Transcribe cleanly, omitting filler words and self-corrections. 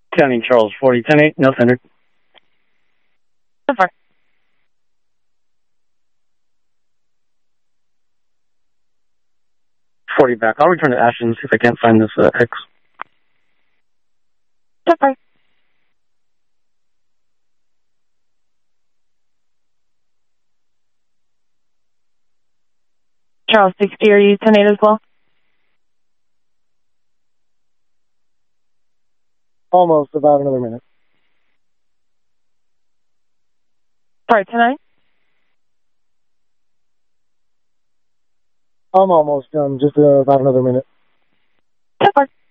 County Charles 4010-8, no center. So far. 40 back. I'll return to Ashton, see if I can't find this X. So far. Charles 60, are you 10-8 as well? Almost, about another minute. Sorry, 10-9? I'm almost done, just about another minute. So far.